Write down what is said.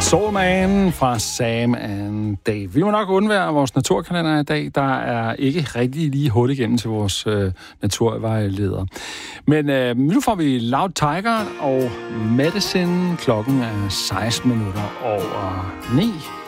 Soul Man fra Sam and Dave. Vi må nok undvære vores naturkalender i dag. Der er ikke rigtig lige hurtigt igennem til vores naturvejleder. Men nu får vi Loud Tiger og Medicine. Klokken er 16 minutter over 9.